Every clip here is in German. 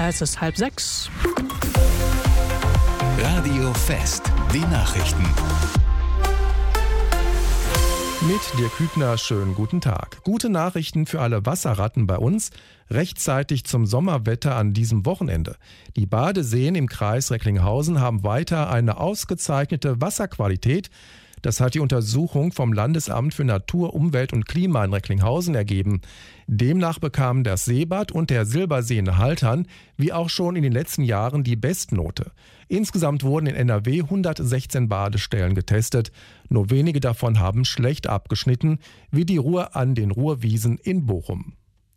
Es ist 5:30. Radio Fest, die Nachrichten. Mit Dirk Hübner, schönen guten Tag. Gute Nachrichten für alle Wasserratten bei uns, rechtzeitig zum Sommerwetter an diesem Wochenende. Die Badeseen im Kreis Recklinghausen haben weiter eine ausgezeichnete Wasserqualität. Das hat die Untersuchung vom Landesamt für Natur, Umwelt und Klima in Recklinghausen ergeben. Demnach bekamen das Seebad und der Silbersee in Haltern wie auch schon in den letzten Jahren die Bestnote. Insgesamt wurden in NRW 116 Badestellen getestet. Nur wenige davon haben schlecht abgeschnitten, wie die Ruhr an den Ruhrwiesen in Bochum.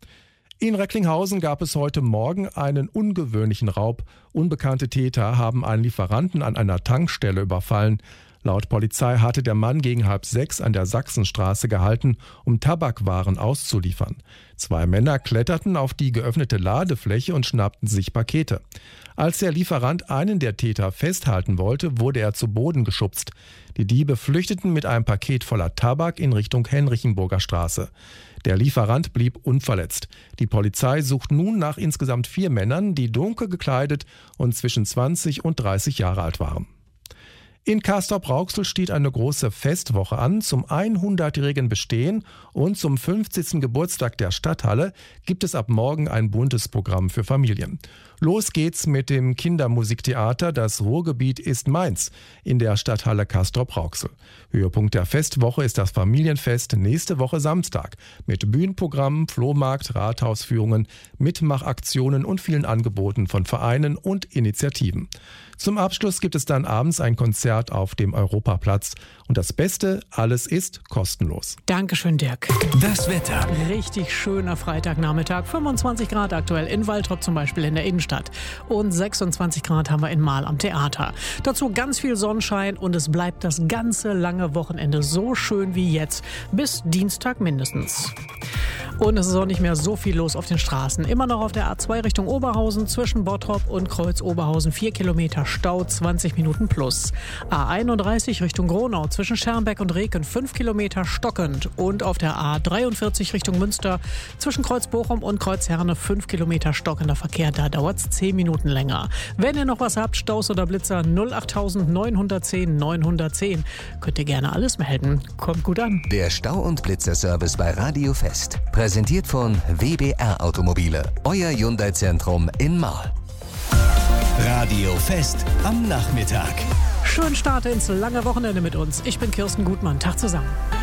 In Recklinghausen gab es heute Morgen einen ungewöhnlichen Raub. Unbekannte Täter haben einen Lieferanten an einer Tankstelle überfallen. Laut Polizei hatte der Mann gegen 5:30 an der Sachsenstraße gehalten, um Tabakwaren auszuliefern. 2 Männer kletterten auf die geöffnete Ladefläche und schnappten sich Pakete. Als der Lieferant einen der Täter festhalten wollte, wurde er zu Boden geschubst. Die Diebe flüchteten mit einem Paket voller Tabak in Richtung Henrichenburger Straße. Der Lieferant blieb unverletzt. Die Polizei sucht nun nach insgesamt 4 Männern, die dunkel gekleidet und zwischen 20 und 30 Jahre alt waren. In Castrop-Rauxel steht eine große Festwoche an. Zum 100-jährigen Bestehen und zum 50. Geburtstag der Stadthalle gibt es ab morgen ein buntes Programm für Familien. Los geht's mit dem Kindermusiktheater Das Ruhrgebiet ist meins in der Stadthalle Castrop-Rauxel. Höhepunkt der Festwoche ist das Familienfest nächste Woche Samstag mit Bühnenprogrammen, Flohmarkt, Rathausführungen, Mitmachaktionen und vielen Angeboten von Vereinen und Initiativen. Zum Abschluss gibt es dann abends ein Konzert auf dem Europaplatz. Und das Beste, alles ist kostenlos. Dankeschön, Dirk. Das Wetter. Richtig schöner Freitagnachmittag. 25 Grad aktuell in Waltrop zum Beispiel in der Innenstadt. Und 26 Grad haben wir in Mahl am Theater. Dazu ganz viel Sonnenschein und es bleibt das ganze lange Wochenende so schön wie jetzt. Bis Dienstag mindestens. Und es ist auch nicht mehr so viel los auf den Straßen. Immer noch auf der A2 Richtung Oberhausen zwischen Bottrop und Kreuz Oberhausen 4 Kilometer Stau, 20 Minuten plus. A31 Richtung Gronau zwischen Schermbeck und Reken 5 Kilometer stockend. Und auf der A43 Richtung Münster zwischen Kreuz Bochum und Kreuz Herne 5 Kilometer stockender Verkehr. Da dauert es 10 Minuten länger. Wenn ihr noch was habt, Staus oder Blitzer 08000 910 910. Könnt ihr gerne alles melden. Kommt gut an. Der Stau- und Blitzerservice bei Radio Fest. Präsentiert von WBR Automobile. Euer Hyundai-Zentrum in Mahl. Radio Fest am Nachmittag. Schönen Start ins lange Wochenende mit uns. Ich bin Kirsten Gutmann. Tag zusammen.